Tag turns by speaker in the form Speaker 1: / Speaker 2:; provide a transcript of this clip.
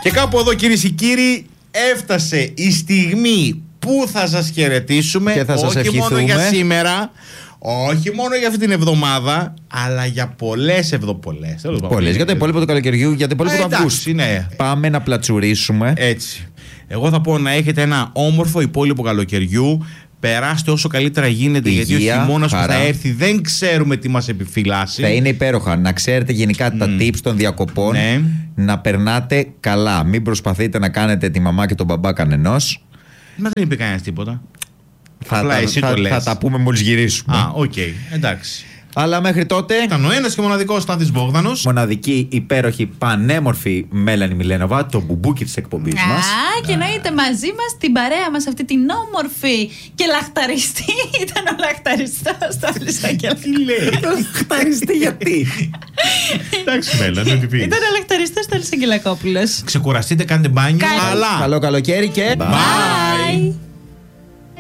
Speaker 1: Και κάπου εδώ, κυρίες και κύριοι, έφτασε η στιγμή που θα σας χαιρετήσουμε.
Speaker 2: Και θα σας
Speaker 1: όχι μόνο για
Speaker 2: ευχηθούμε.
Speaker 1: σήμερα, όχι μόνο για αυτή την εβδομάδα, αλλά για πολλές
Speaker 2: Πολλές. Για το υπόλοιπο του καλοκαιριού, για το υπόλοιπο του
Speaker 1: εντάξει,
Speaker 2: Αυγούστου.
Speaker 1: ναι.
Speaker 2: Πάμε να πλατσουρίσουμε.
Speaker 1: Έτσι. Εγώ θα πω να έχετε ένα όμορφο υπόλοιπο καλοκαιριού. Περάστε όσο καλύτερα γίνεται, γιατί ο
Speaker 2: Υγεία,
Speaker 1: χειμώνας που
Speaker 2: χαρά.
Speaker 1: θα έρθει δεν ξέρουμε τι μας επιφυλάσσει.
Speaker 2: Θα είναι υπέροχα. Να ξέρετε γενικά τα tips των διακοπών.
Speaker 1: Ναι.
Speaker 2: Να περνάτε καλά. Μην προσπαθείτε να κάνετε τη μαμά και τον μπαμπά κανενός.
Speaker 1: Μα δεν είπε κανένας τίποτα.
Speaker 2: Θα,
Speaker 1: Απλά εσύ το λες.
Speaker 2: θα τα πούμε μόλις γυρίσουμε.
Speaker 1: Α, οκ, εντάξει.
Speaker 2: Αλλά μέχρι τότε.
Speaker 1: Ήταν ο ένας και μοναδικός Στάθης Μπόγδανος.
Speaker 2: Μοναδική, υπέροχη, πανέμορφη Μέλανη Μιλένοβα, το μπουμπούκι της εκπομπής μας.
Speaker 3: Α, και εννοείται μαζί μας την παρέα μας αυτή την όμορφη και λαχταριστή. Ήταν ο λαχταριστός στο Αλισαγγελάκο.
Speaker 1: Τι λέει.
Speaker 2: Λαχταριστή γιατί.
Speaker 1: Εντάξει, Μέλα, δεν τι πεις.
Speaker 3: Ήταν ο λαχταριστός στο Αλισαγγελακόπουλος.
Speaker 1: Ξεκουραστείτε, κάντε μπάνιο.
Speaker 3: Καλή.
Speaker 1: Αλλά.
Speaker 2: Καλό καλοκαίρι και.
Speaker 1: Bye.